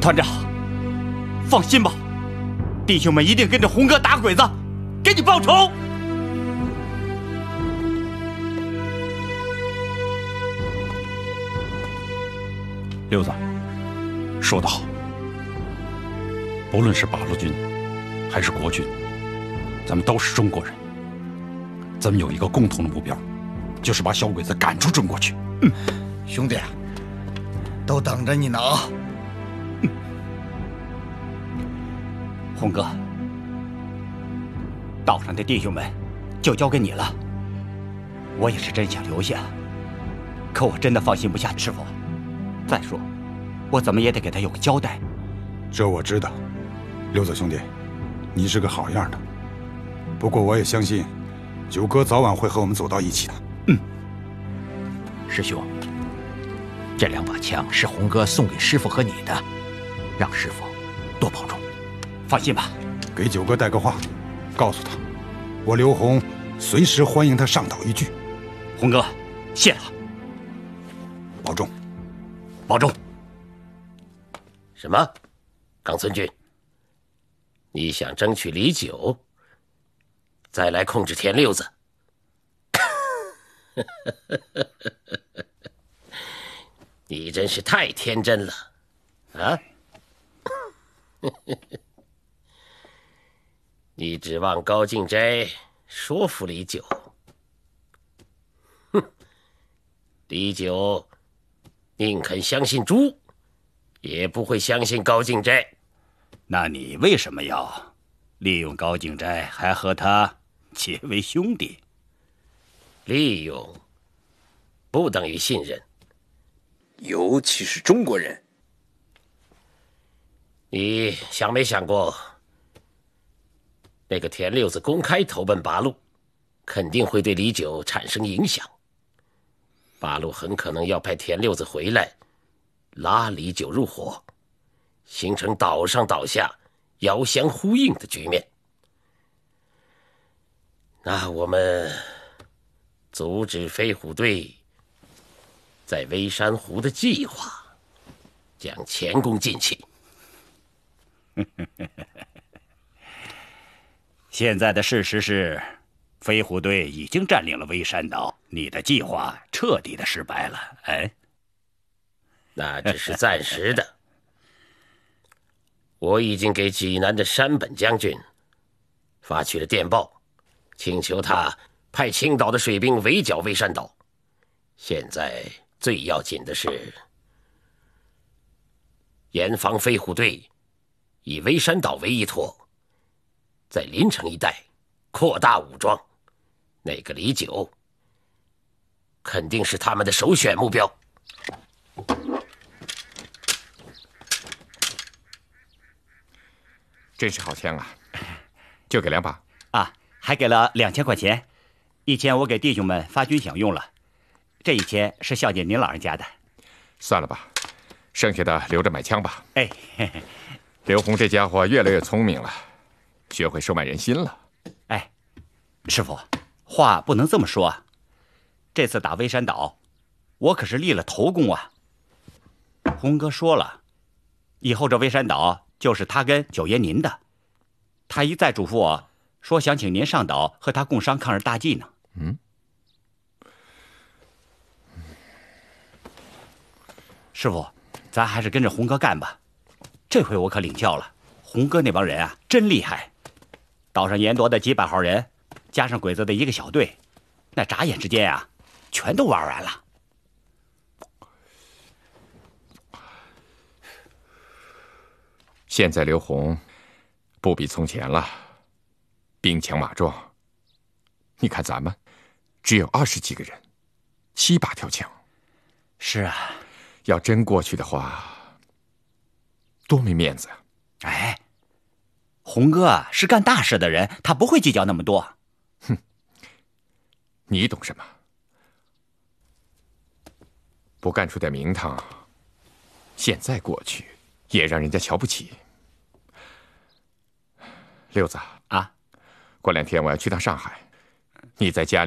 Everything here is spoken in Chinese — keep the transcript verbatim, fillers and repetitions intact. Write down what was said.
团长，放心吧，弟兄们一定跟着红哥打鬼子，给你报仇。 六子，说得好。不论是八路军，还是国军，咱们都是中国人。咱们有一个共同的目标，就是把小鬼子赶出中国去。 嗯，兄弟，都等着你呢啊！ 嗯，红哥，岛上的弟兄们就交给你了。我也是真想留下，可我真的放心不下师傅。再说，我怎么也得给他有个交代。 这我知道，六子兄弟，你是个好样的。不过我也相信，九哥早晚会和我们走到一起的。 嗯， 师兄，这两把枪是红哥送给师傅和你的，让师傅多保重。 放心吧， 给九哥带个话，告诉他，我刘洪随时欢迎他上岛一聚。 洪哥，谢了， 保重， 保重。 什么？冈村君，你想争取李九，再来控制田六子？你真是太天真了，啊！你指望高敬斋说服李九？哼！李九宁肯相信猪，也不会相信高敬斋。 那你为什么要利用高敬斋，还和他结为兄弟？ 利用不等于信任， 尤其是中国人。 你想没想过，那个田六子公开投奔八路，肯定会对李九产生影响。八路很可能要派田六子回来，拉李九入伙，形成岛上岛下遥相呼应的局面。那我们阻止飞虎队在微山湖的计划将前功尽弃。 现在的事实是，飞虎队已经占领了微山岛，你的计划彻底的失败了。哎， 那只是暂时的。我已经给济南的山本将军发去了电报，请求他派青岛的水兵围剿微山岛。现在最要紧的是严防飞虎队以微山岛为依托，在临城一带扩大武装。那个李九肯定是他们的首选目标。 真是好枪啊！就给两把啊，还给了两千块钱，一千我给弟兄们发军饷用了，这一千是孝敬您老人家的。 算了吧，剩下的留着买枪吧。 哎，嘿嘿， 刘洪这家伙越来越聪明了，学会收买人心了。 哎，师傅，话不能这么说啊！这次打微山岛，我可是立了头功啊。洪哥说了，以后这微山岛就是他跟九爷您的，他一再嘱咐我说想请您上岛和他共商抗日大计呢。 嗯， 师傅，咱还是跟着洪哥干吧。这回我可领教了，洪哥那帮人啊，真厉害。岛上严夺的几百号人，加上鬼子的一个小队，那眨眼之间啊，全都玩完了。 现在刘洪不比从前了，兵强马壮。你看咱们只有二十几个人，七八条枪。 是啊， 要真过去的话，多没面子啊！ 哎，洪哥啊是干大事的人，他不会计较那么多。 哼，你懂什么？不干出点名堂，现在过去也让人家瞧不起。六子啊， 过两天我要去趟上海，你在家里